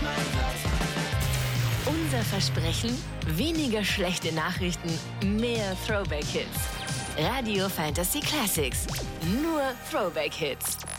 Unser Versprechen? Weniger schlechte Nachrichten, mehr Throwback-Hits. Radio Fantasy Classics. Nur Throwback-Hits.